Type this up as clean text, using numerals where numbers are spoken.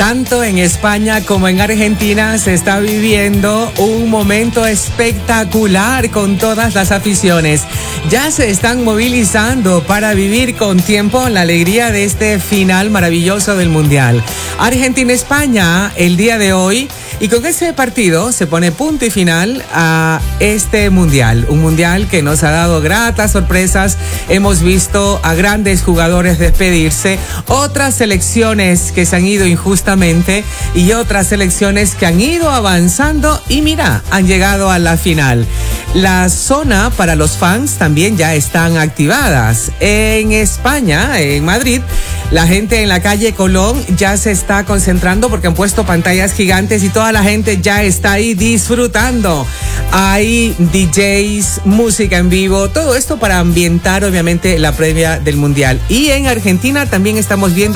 Tanto en España como en Argentina se está viviendo un momento espectacular con todas las aficiones. Ya se están movilizando para vivir con tiempo la alegría de este final maravilloso del Mundial. Argentina-España el día de hoy, y con ese partido se pone punto y final a este Mundial. Un Mundial que nos ha dado gratas sorpresas. Hemos visto a grandes jugadores despedirse, otras selecciones que se han ido injustamente y otras selecciones que han ido avanzando y mira, han llegado a la final. La zona para los fans también ya están activadas. En España, en Madrid, la gente en la calle Colón ya se está concentrando porque han puesto pantallas gigantes y toda la gente ya está ahí disfrutando. Hay DJs, música en vivo, todo esto para ambientar obviamente la previa del Mundial. Y en Argentina también estamos viendo